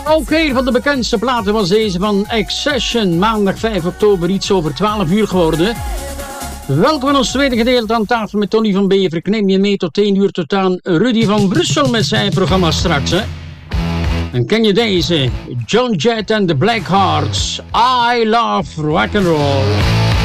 Ook een van de bekendste platen was deze van Accession. Maandag 5 oktober, iets over 12 uur geworden. Welkom in ons tweede gedeelte aan tafel met Tony van Bever. Ik neem je mee tot 1 uur tot aan Rudy van Brussel met zijn programma straks. Hè? En ken je deze? John Jett and the Blackhearts. I love rock and roll.